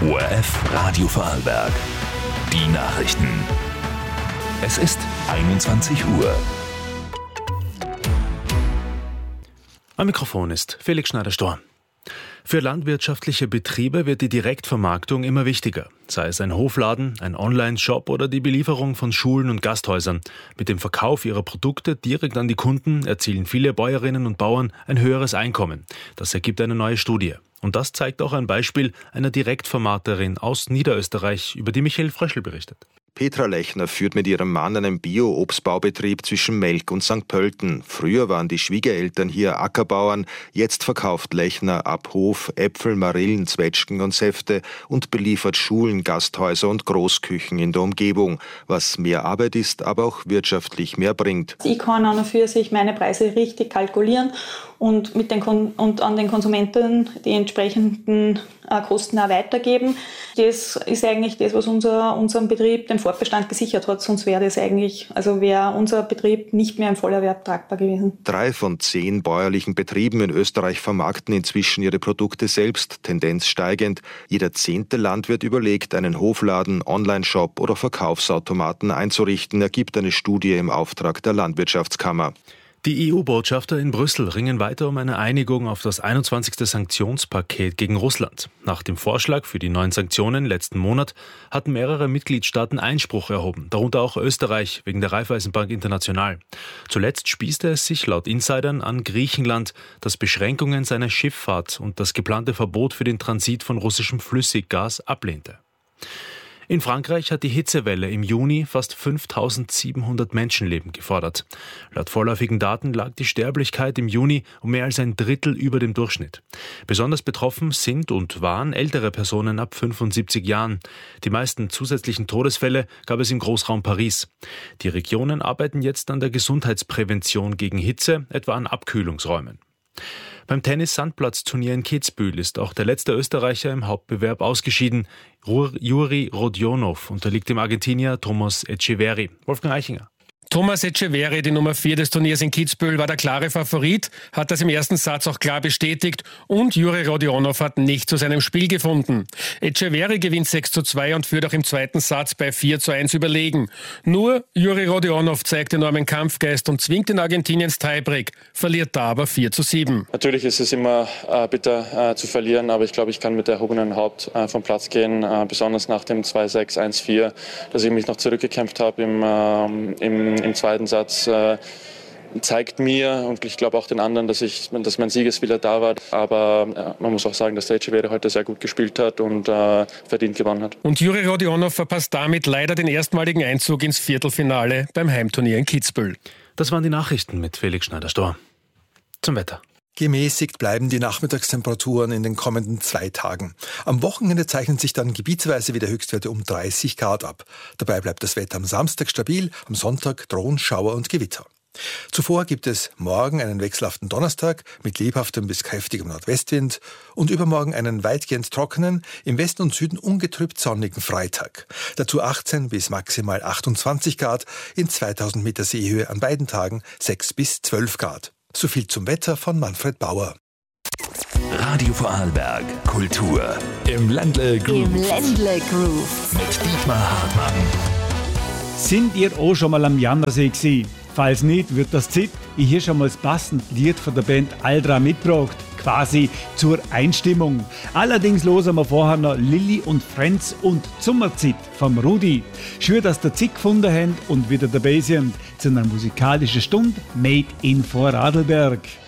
ORF Radio Vorarlberg. Die Nachrichten. Es ist 21 Uhr. Am Mikrofon ist Felix Schneider-Storr. Für landwirtschaftliche Betriebe wird die Direktvermarktung immer wichtiger. Sei es ein Hofladen, ein Online-Shop oder die Belieferung von Schulen und Gasthäusern. Mit dem Verkauf ihrer Produkte direkt an die Kunden erzielen viele Bäuerinnen und Bauern ein höheres Einkommen. Das ergibt eine neue Studie. Und das zeigt auch ein Beispiel einer Direktvermarkterin aus Niederösterreich, über die Michael Fröschl berichtet. Petra Lechner führt mit ihrem Mann einen Bio-Obstbaubetrieb zwischen Melk und St. Pölten. Früher waren die Schwiegereltern hier Ackerbauern. Jetzt verkauft Lechner ab Hof Äpfel, Marillen, Zwetschgen und Säfte und beliefert Schulen, Gasthäuser und Großküchen in der Umgebung. Was mehr Arbeit ist, aber auch wirtschaftlich mehr bringt. Ich kann an und für sich meine Preise richtig kalkulieren und an den Konsumenten die entsprechenden Kosten auch weitergeben. Das ist eigentlich das, was unseren Betrieb den Fortbestand gesichert hat. Sonst wäre unser Betrieb nicht mehr im Vollerwerb tragbar gewesen. 3 von 10 bäuerlichen Betrieben in Österreich vermarkten inzwischen ihre Produkte selbst, Tendenz steigend. Jeder 10. Landwirt überlegt, einen Hofladen, Online-Shop oder Verkaufsautomaten einzurichten, ergibt eine Studie im Auftrag der Landwirtschaftskammer. Die EU-Botschafter in Brüssel ringen weiter um eine Einigung auf das 21. Sanktionspaket gegen Russland. Nach dem Vorschlag für die neuen Sanktionen letzten Monat hatten mehrere Mitgliedstaaten Einspruch erhoben, darunter auch Österreich wegen der Raiffeisenbank International. Zuletzt spießte es sich laut Insidern an Griechenland, das Beschränkungen seiner Schifffahrt und das geplante Verbot für den Transit von russischem Flüssiggas ablehnte. In Frankreich hat die Hitzewelle im Juni fast 5.700 Menschenleben gefordert. Laut vorläufigen Daten lag die Sterblichkeit im Juni um mehr als ein Drittel über dem Durchschnitt. Besonders betroffen sind und waren ältere Personen ab 75 Jahren. Die meisten zusätzlichen Todesfälle gab es im Großraum Paris. Die Regionen arbeiten jetzt an der Gesundheitsprävention gegen Hitze, etwa an Abkühlungsräumen. Beim Tennis-Sandplatzturnier in Kitzbühel ist auch der letzte Österreicher im Hauptbewerb ausgeschieden. Juri Rodionov unterliegt dem Argentinier Thomas Etcheverry. Wolfgang Eichinger. Thomas Etcheverry, die Nummer 4 des Turniers in Kitzbühel, war der klare Favorit, hat das im ersten Satz auch klar bestätigt und Juri Rodionov hat nicht zu seinem Spiel gefunden. Etcheverry gewinnt 6:2 und führt auch im zweiten Satz bei 4:1 überlegen. Nur Juri Rodionov zeigt enormen Kampfgeist und zwingt den Argentinier ins Tiebreak, verliert da aber 4:7. Natürlich ist es immer bitter zu verlieren, aber ich glaube, ich kann mit erhobenem Haupt vom Platz gehen, besonders nach dem 2:6, 1:4, dass ich mich noch zurückgekämpft habe im zweiten Satz, zeigt mir und ich glaube auch den anderen, dass mein Siegeswille da war. Aber man muss auch sagen, dass der Etcheverry heute sehr gut gespielt hat und verdient gewonnen hat. Und Juri Rodionov verpasst damit leider den erstmaligen Einzug ins Viertelfinale beim Heimturnier in Kitzbühel. Das waren die Nachrichten mit Felix Schneider-Storr. Zum Wetter. Gemäßigt bleiben die Nachmittagstemperaturen in den kommenden 2 Tagen. Am Wochenende zeichnen sich dann gebietsweise wieder Höchstwerte um 30 Grad ab. Dabei bleibt das Wetter am Samstag stabil, am Sonntag drohen Schauer und Gewitter. Zuvor gibt es morgen einen wechselhaften Donnerstag mit lebhaftem bis kräftigem Nordwestwind und übermorgen einen weitgehend trockenen, im Westen und Süden ungetrübt sonnigen Freitag. Dazu 18 bis maximal 28 Grad, in 2000 Meter Seehöhe an beiden Tagen 6 bis 12 Grad. So viel zum Wetter von Manfred Bauer. Radio Vorarlberg Kultur im Ländle Groove. Mit Dietmar Hartmann. Sind ihr auch schon mal am Jannersee gewesen? Falls nicht, wird das Zeit. Ich hier schon mal das passende Lied von der Band Aldra mitgebracht. Quasi zur Einstimmung. Allerdings hören wir vorher noch Lilly und Friends und Sommerzeit vom Rudi. Schön, dass ihr Zeit gefunden habt und wieder dabei sind zu einer musikalischen Stunde Made in Vorarlberg.